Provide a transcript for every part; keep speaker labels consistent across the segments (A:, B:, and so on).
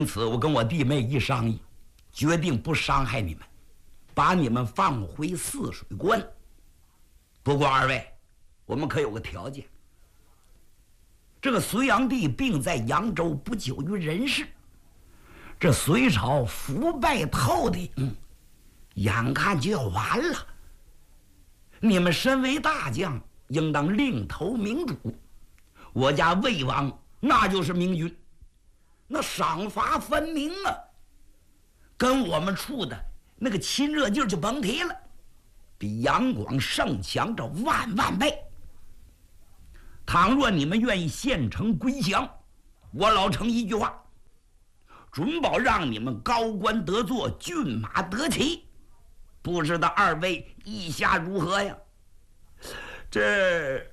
A: 因此，我跟我弟妹一商议，决定不伤害你们，把你们放回泗水关。不过二位，我们可有个条件。这个隋炀帝病在扬州，不久于人世。这隋朝腐败透顶，眼看就要完了。你们身为大将，应当另投明主。我家魏王那就是明君，那赏罚分明啊，跟我们处的那个亲热劲儿就甭提了，比杨广胜强着万倍。倘若你们愿意献城归降，我老程一句话，准保让你们高官得坐，骏马得骑。不知道二位意下如何呀？这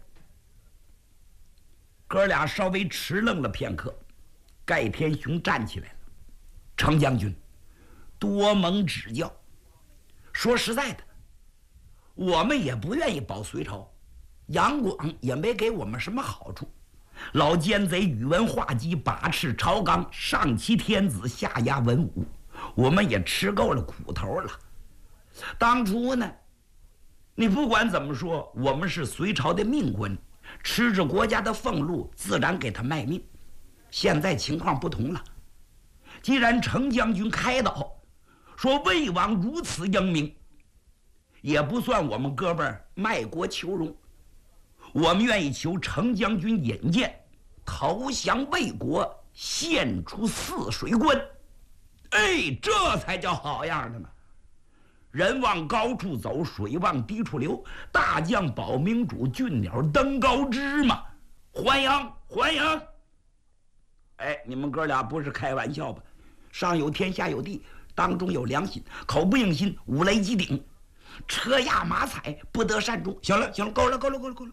A: 哥俩稍微迟愣了片刻，盖天雄站起来了：“程将军，多蒙指教。说实在的，我们也不愿意保隋朝，杨广也没给我们什么好处。老奸贼宇文化及把持朝纲，上欺天子，下压文武，我们也吃够了苦头了。当初呢，你不管怎么说，我们是隋朝的命官，吃着国家的俸禄，自然给他卖命。现在情况不同了，既然程将军开导，说魏王如此英明，也不算我们哥们儿卖国求荣。我们愿意求程将军引荐，投降魏国，献出泗水关。哎，这才叫好样的呢！人往高处走，水往低处流，大将保明主，俊鸟登高枝嘛！欢迎欢迎！哎，你们哥俩不是开玩笑吧？上有天，下有地，当中有良心，口不应心，五雷击顶，车压马踩，不得善终。行了，够了。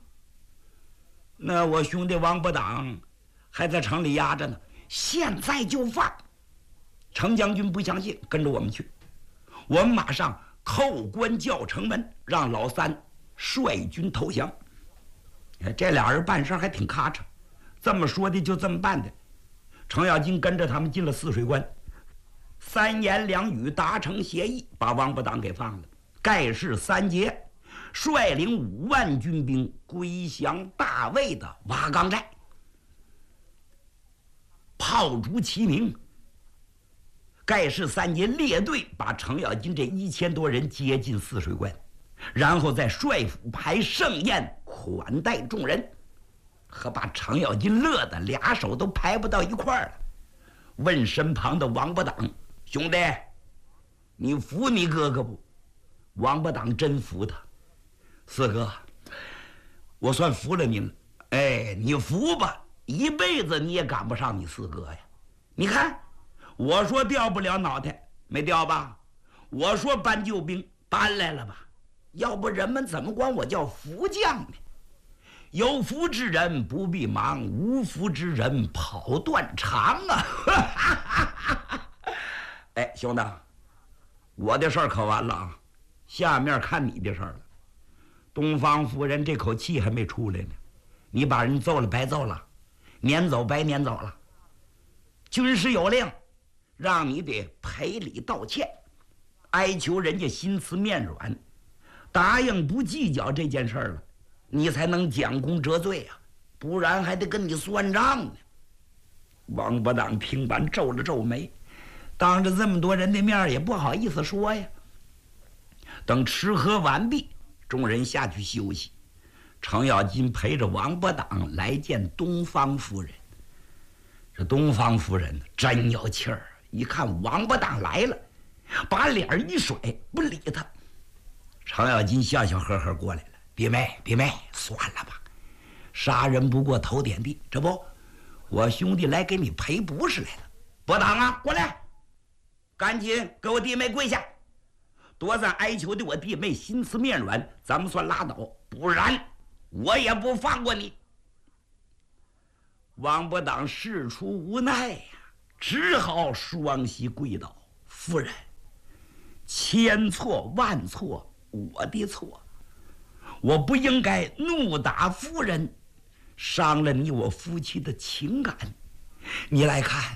A: 那我兄弟王八党还在城里压着呢，现在就放。程将军不相信，跟着我们去，我们马上叩关叫城门，让老三率军投降。这俩人办事还挺咔嚓，这么说的就这么办的。程咬金跟着他们进了泗水关，3言2语达成协议，把王八党给放了。盖世三杰率领5万军兵归降大魏的瓦岗寨，炮竹齐鸣。盖世三杰列队把程咬金这1000多人接进泗水关，然后在帅府排盛宴款待众人，可把程咬金乐得俩手都排不到一块儿了。问身旁的王八党：“兄弟，你服你哥哥不？”王八党真服他：“四哥，我算服了您了。哎，你服吧，一辈子你也赶不上你四哥呀。你看，我说掉不了脑袋，没掉吧？我说搬救兵，搬来了吧？要不人们怎么管我叫福将呢？有福之人不必忙，无福之人跑断肠啊！”哎，兄弟，我的事儿可完了啊，下面看你的事儿了。东方夫人这口气还没出来呢，你把人揍了白揍了，撵走白撵走了。军师有令，让你得赔礼道歉，哀求人家心慈面软，答应不计较这件事儿了，你才能将功折罪啊，不然还得跟你算账呢。王八党听完皱了皱眉，当着这么多人的面也不好意思说呀。等吃喝完毕，众人下去休息，程咬金陪着王八党来见东方夫人。这东方夫人真有气儿，一看王八党来了，把脸一甩，不理他。程咬金笑笑呵呵过来了：“弟妹，算了吧，杀人不过头点地，这不，我兄弟来给你赔不是来了。八党啊，过来，赶紧给我弟妹跪下，多咱哀求的我弟妹心慈面软，咱们算拉倒，不然我也不放过你。”王八党事出无奈呀，只好双膝跪倒：“夫人，千错万错，我的错，我不应该怒打夫人，伤了你我夫妻的情感。你来看，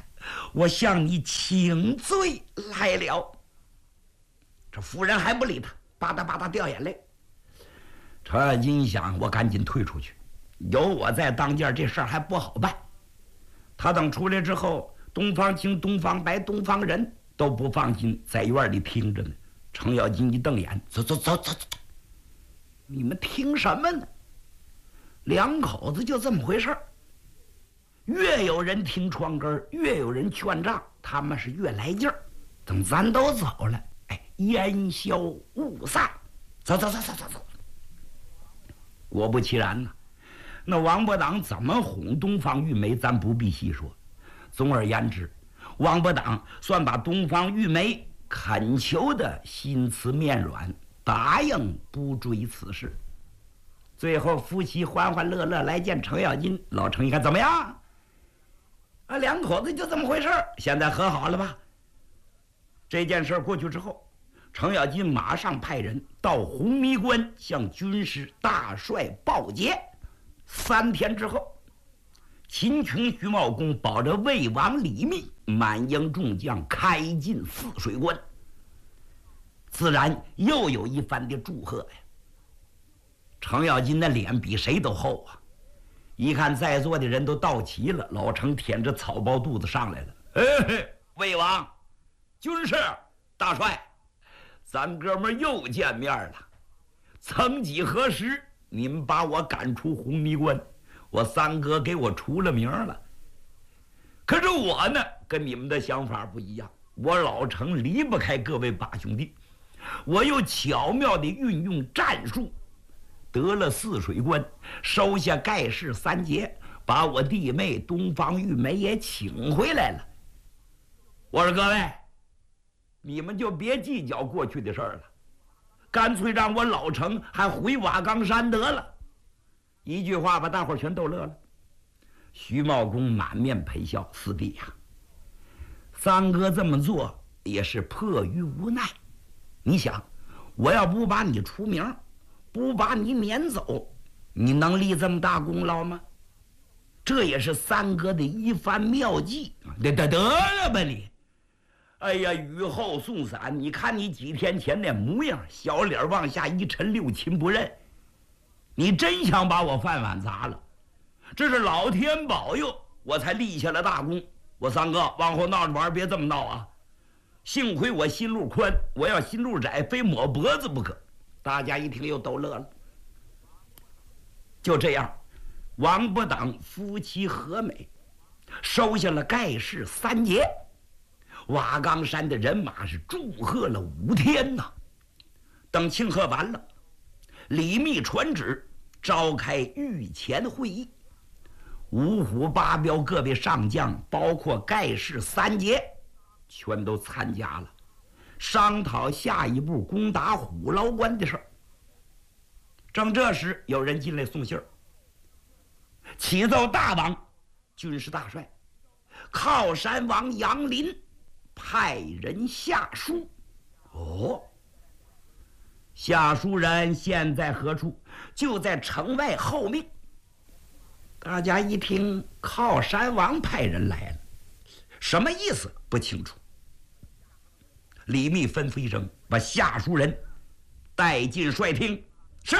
A: 我向你请罪来了。”这夫人还不理他，吧嗒吧嗒掉眼泪。程咬金想，我赶紧退出去，有我在当间，这事儿还不好办。他等出来之后，东方青、东方白、东方人都不放心，在院里听着呢。程咬金一瞪眼：“走走走走走！你们听什么呢？两口子就这么回事儿。越有人听窗根，越有人劝仗，他们是越来劲儿。等咱都走了，哎，烟消雾散，走走走走走走。”果不其然呢，那王八党怎么哄东方玉梅，咱不必细说。总而言之，王八党算把东方玉梅恳求的心慈面软，答应不追此事。最后夫妻欢欢乐乐来见程咬金。老程一看怎么样？啊，两口子就这么回事儿，现在和好了吧？这件事过去之后，程咬金马上派人到红迷关向军师大帅报捷。3天之后，秦琼、徐茂公保着魏王李密满营众将开进泗水关，自然又有一番的祝贺呀。程咬金的脸比谁都厚啊！一看在座的人都到齐了，老程舔着草包肚子上来了：“魏王、军师、大帅，咱哥们又见面了。曾几何时，你们把我赶出红迷关，我三哥给我出了名了。可是我呢，跟你们的想法不一样。我老程离不开各位八兄弟，我又巧妙地运用战术，得了泗水关，收下盖世3杰，把我弟妹东方玉梅也请回来了。我说各位，你们就别计较过去的事儿了，干脆让我老程还回瓦岗山得了。”一句话把大伙儿全逗乐了。徐茂公满面陪笑：“四弟呀，三哥这么做也是迫于无奈。你想，我要不把你出名，不把你撵走，你能立这么大功劳吗？这也是三哥的一番妙计。得了吧你！哎呀，雨后送伞，你看你几天前那模样，小脸往下一沉，六亲不认。你真想把我饭碗砸了？这是老天保佑，我才立下了大功。我三哥往后闹着玩，别这么闹啊！幸亏我心路宽，我要心路窄，非抹脖子不可。”大家一听又都乐了。就这样，王八党夫妻和美，收下了盖世3杰。瓦岗山的人马是祝贺了5天呐。等庆贺完了，李密传旨召开御前会议，五虎八彪各位上将，包括盖世3杰，全都参加了，商讨下一步攻打虎牢关的事儿。正这时，有人进来送信儿，启奏大王，军师大帅，靠山王杨林派人下书。哦，下书人现在何处？就在城外候命。大家一听，靠山王派人来了，什么意思？不清楚。李密吩咐一声，把下书人带进帅厅。是。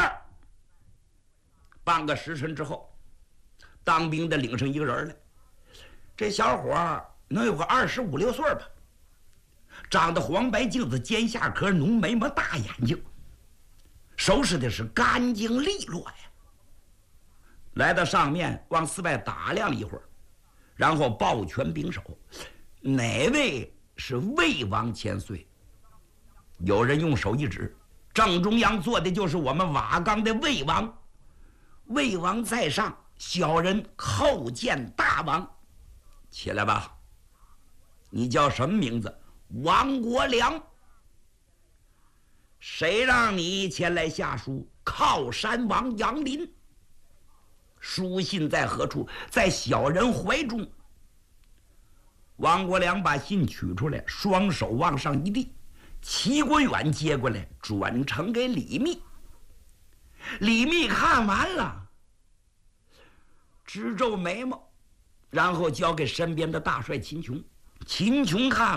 A: 半个时辰之后，当兵的领上一个人来。这小伙能有个25、26岁吧，长得黄白镜子，尖下颏，浓眉毛，大眼睛，收拾的是干净利落呀。来到上面，往四外打量了一会儿，然后抱拳拱手：“哪位是魏王千岁？”有人用手一指，正中央坐的就是我们瓦岗的魏王。魏王在上，小人叩见大王。起来吧。你叫什么名字？王国良。谁让你前来下书？靠山王杨林。书信在何处？在小人怀中。王国良把信取出来，双手往上一递，齐国远接过来，转呈给李密。李密看完了，直皱眉毛，然后交给身边的大帅秦琼。 秦琼看